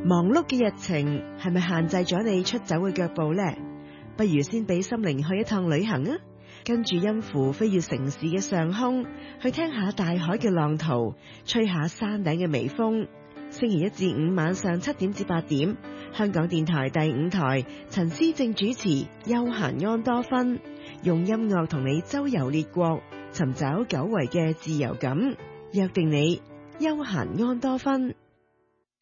忙碌嘅日程係咪限制咗你出走嘅腳步呢？不如先俾心靈去一趟旅行啊！跟住音符飛越城市嘅上空，去聽下大海嘅浪濤，吹下山頂嘅微風。星期一至五晚上7點至8點，香港電台第5台，陳思正主持《悠閒安多芬》，用音樂同你周遊列國，尋找久違嘅自由感。約定你悠閒安多芬。